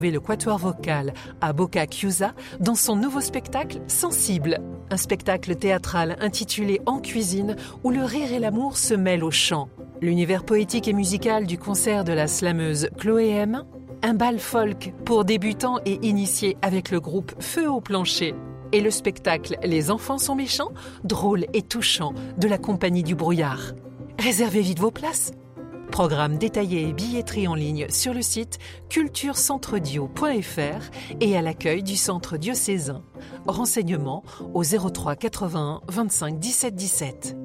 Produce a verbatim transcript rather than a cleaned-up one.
Le quatuor vocal à Boca Chiusa dans son nouveau spectacle Sensible, un spectacle théâtral intitulé En cuisine où le rire et l'amour se mêlent au chant. L'univers poétique et musical du concert de la slameuse Chloé M, un bal folk pour débutants et initiés avec le groupe Feu au plancher et le spectacle Les enfants sont méchants, drôle et touchant de la compagnie du brouillard. Réservez vite vos places. Programme détaillé et billetterie en ligne sur le site culture centre dio point f r et à l'accueil du centre diocésain. Renseignements au zéro trois quatre-vingt-un vingt-cinq dix-sept dix-sept.